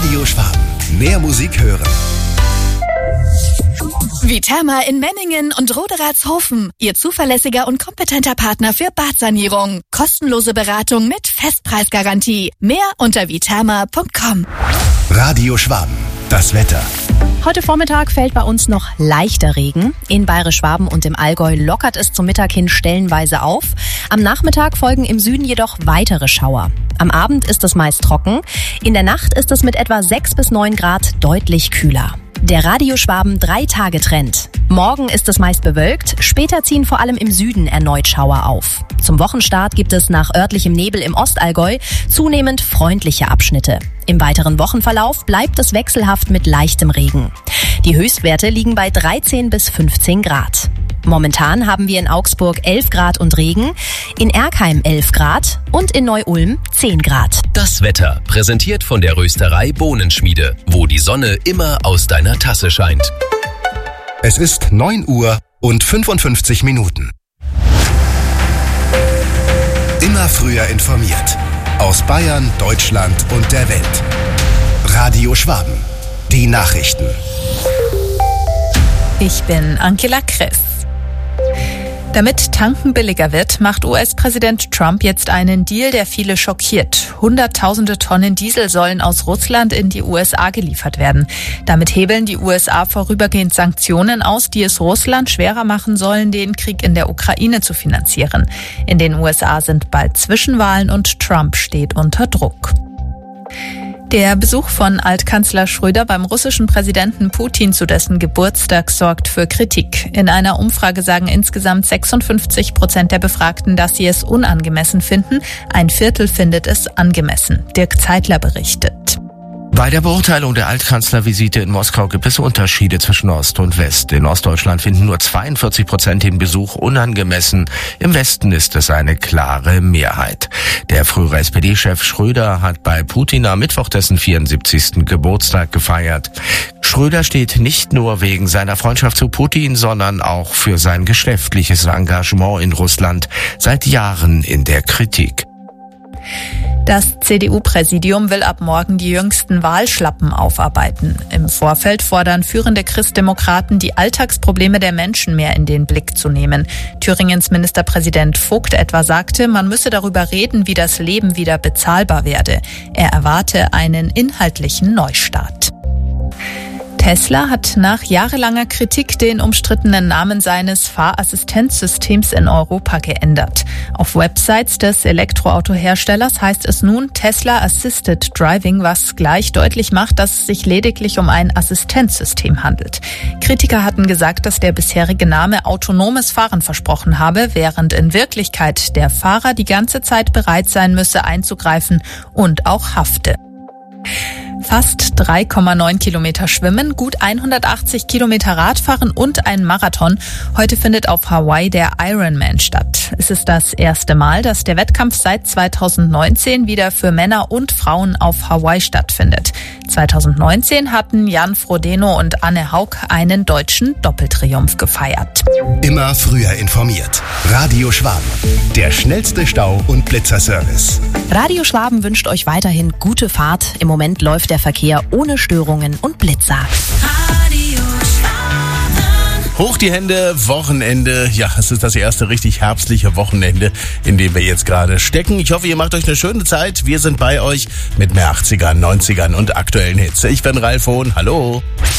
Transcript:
Radio Schwaben. Mehr Musik hören. Viterma in Menningen und Roderatshofen. Ihr zuverlässiger und kompetenter Partner für Badsanierung. Kostenlose Beratung mit Festpreisgarantie. Mehr unter viterma.com. Radio Schwaben. Das Wetter. Heute Vormittag fällt bei uns noch leichter Regen. In Bayerisch-Schwaben und im Allgäu lockert es zum Mittag hin stellenweise auf. Am Nachmittag folgen im Süden jedoch weitere Schauer. Am Abend ist es meist trocken. In der Nacht ist es mit etwa 6 bis 9 Grad deutlich kühler. Der Radio Schwaben 3-Tage-Trend. Morgen ist es meist bewölkt, später ziehen vor allem im Süden erneut Schauer auf. Zum Wochenstart gibt es nach örtlichem Nebel im Ostallgäu zunehmend freundliche Abschnitte. Im weiteren Wochenverlauf bleibt es wechselhaft mit leichtem Regen. Die Höchstwerte liegen bei 13 bis 15 Grad. Momentan haben wir in Augsburg 11 Grad und Regen, in Erkheim 11 Grad und in Neu-Ulm 10 Grad. Das Wetter, präsentiert von der Rösterei Bohnenschmiede, wo die Sonne immer aus deiner Tasse scheint. Es ist 9 Uhr und 55 Minuten. Immer früher informiert. Aus Bayern, Deutschland und der Welt. Radio Schwaben. Die Nachrichten. Ich bin Angela Kress. Damit Tanken billiger wird, macht US-Präsident Trump jetzt einen Deal, der viele schockiert. Hunderttausende Tonnen Diesel sollen aus Russland in die USA geliefert werden. Damit hebeln die USA vorübergehend Sanktionen aus, die es Russland schwerer machen sollen, den Krieg in der Ukraine zu finanzieren. In den USA sind bald Zwischenwahlen und Trump steht unter Druck. Der Besuch von Altkanzler Schröder beim russischen Präsidenten Putin zu dessen Geburtstag sorgt für Kritik. In einer Umfrage sagen insgesamt 56% der Befragten, dass sie es unangemessen finden. Ein Viertel findet es angemessen. Dirk Zeitler berichtet. Bei der Beurteilung der Altkanzlervisite in Moskau gibt es Unterschiede zwischen Ost und West. In Ostdeutschland finden nur 42% den Besuch unangemessen. Im Westen ist es eine klare Mehrheit. Der frühere SPD-Chef Schröder hat bei Putin am Mittwoch dessen 74. Geburtstag gefeiert. Schröder steht nicht nur wegen seiner Freundschaft zu Putin, sondern auch für sein geschäftliches Engagement in Russland seit Jahren in der Kritik. Das CDU-Präsidium will ab morgen die jüngsten Wahlschlappen aufarbeiten. Im Vorfeld fordern führende Christdemokraten, die Alltagsprobleme der Menschen mehr in den Blick zu nehmen. Thüringens Ministerpräsident Vogt etwa sagte, man müsse darüber reden, wie das Leben wieder bezahlbar werde. Er erwarte einen inhaltlichen Neustart. Tesla hat nach jahrelanger Kritik den umstrittenen Namen seines Fahrassistenzsystems in Europa geändert. Auf Websites des Elektroautoherstellers heißt es nun Tesla Assisted Driving, was gleich deutlich macht, dass es sich lediglich um ein Assistenzsystem handelt. Kritiker hatten gesagt, dass der bisherige Name autonomes Fahren versprochen habe, während in Wirklichkeit der Fahrer die ganze Zeit bereit sein müsse, einzugreifen und auch hafte. Fast 3,9 Kilometer Schwimmen, gut 180 Kilometer Radfahren und ein Marathon. Heute findet auf Hawaii der Ironman statt. Es ist das erste Mal, dass der Wettkampf seit 2019 wieder für Männer und Frauen auf Hawaii stattfindet. 2019 hatten Jan Frodeno und Anne Haug einen deutschen Doppeltriumph gefeiert. Immer früher informiert. Radio Schwaben. Der schnellste Stau- und Blitzerservice. Radio Schwaben wünscht euch weiterhin gute Fahrt. Im Moment läuft der Verkehr ohne Störungen und Blitzer. Hoch die Hände, Wochenende. Ja, es ist das erste richtig herbstliche Wochenende, in dem wir jetzt gerade stecken. Ich hoffe, ihr macht euch eine schöne Zeit. Wir sind bei euch mit mehr 80ern, 90ern und aktuellen Hits. Ich bin Ralf Hohn. Hallo.